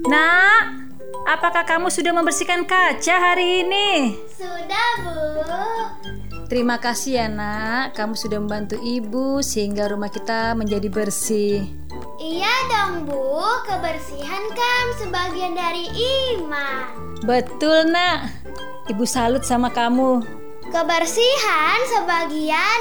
Nak, apakah kamu sudah membersihkan kaca hari ini? Sudah, Bu. Terima kasih ya nak, kamu sudah membantu ibu sehingga rumah kita menjadi bersih. Iya dong, Bu. Kebersihan kan sebagian dari iman. Betul nak, ibu salut sama kamu. Kebersihan sebagian